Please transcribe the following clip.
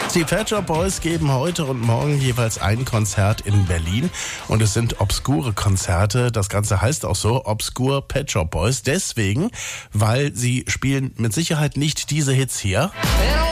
Die Pet Shop Boys geben heute und morgen jeweils ein Konzert in Berlin und es sind obskure Konzerte. Das Ganze heißt auch so, Obskur Pet Shop Boys. Deswegen, weil sie spielen mit Sicherheit nicht diese Hits hier.